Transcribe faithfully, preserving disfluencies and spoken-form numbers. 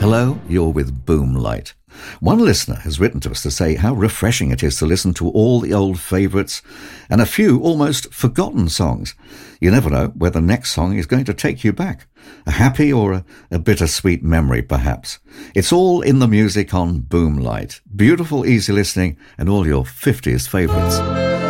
Hello, you're with Boomlight. One listener has written to us to say how refreshing it is to listen to all the old favourites and a few almost forgotten songs. You never know where the next song is going to take you back. A happy or a, a bittersweet memory, perhaps. It's all in the music on Boomlight. Beautiful, easy listening and all your fifties favourites.